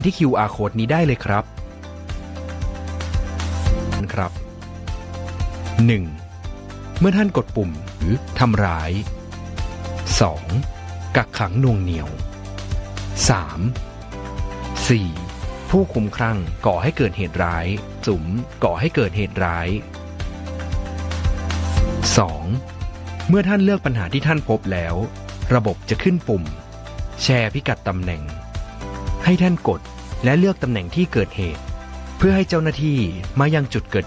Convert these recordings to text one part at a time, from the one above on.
ที่ QR Code นี้ได้เลยครับ 1. เมื่อท่านกดปุ่มหรือทำร้าย 2. กักขังหน่วงเหนี่ยว 3. 4. ผู้คุมคลั่งก่อให้เกิดเหตุร้ายก่อให้เกิดเหตุร้าย 2. เมื่อท่านเลือกปัญหาที่ท่านพบแล้วระบบจะขึ้นปุ่มแชร์พิกัดตำแหน่งให้ท่านกดและเลือกตำแหน่งที่เกิดเหตุเพื่อให้เจ้าหน้าที่มายังจุดเกิด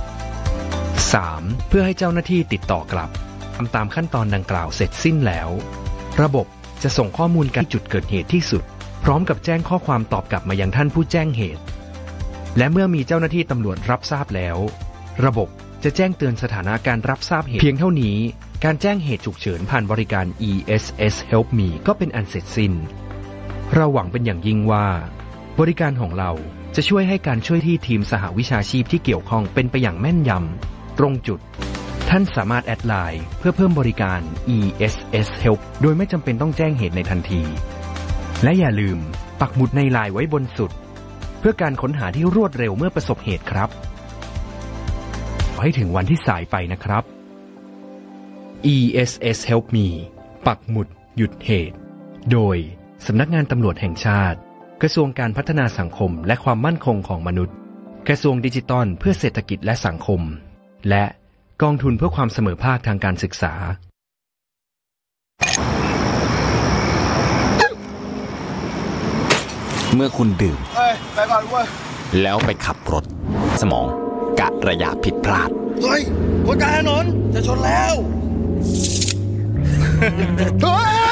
3. เพื่อให้เจ้าหน้าที่ติดต่อกลับทำตามขั้นตอนดังกล่าวเสร็จสิ้นแล้วระบบจะส่งข้อมูลการจุดเกิดเหตุที่สุดพร้อมกับแจ้งข้อความตอบกลับมายังท่านผู้แจ้งเหตุและเมื่อมีเจ้าหน้าที่ตำรวจรับทราบแล้วระบบจะแจ้งเตือนสถานะการรับทราบเหตุเพียงเท่านี้การแจ้งเหตุฉุกเฉินผ่านบริการ ESS Help Me ก็เป็นอันเสร็จสิ้นเราหวังเป็นอย่างยิ่งว่าบริการของเราจะช่วยให้การช่วยที่ทีมสหวิชาชีพที่เกี่ยวข้องเป็นไปอย่างแม่นยำตรงจุดท่านสามารถแอดไลน์เพื่อเพิ่มบริการ ESS Help โดยไม่จำเป็นต้องแจ้งเหตุในทันทีและอย่าลืมปักหมุดในไลน์ไว้บนสุดเพื่อการค้นหาที่รวดเร็วเมื่อประสบเหตุครับให้ถึงวันที่สายไปนะครับ ESS Help Me ปักหมุดหยุดเหตุโดยสำนักงานตำรวจแห่งชาติกระทรวงการพัฒนาสังคมและความมั่นคงของมนุษย์กระทรวงดิจิทัลเพื่อเศรษฐกิจและสังคมและกองทุนเพื่อความเสมอภาคทางการศึกษาเมื่อคุณดื่มไปก่อนเว้ยแล้วไปขับรถสมองกะระยะผิดพลาดเฮ้ยคนกลางถนนจะชนแล้วเฮ้ย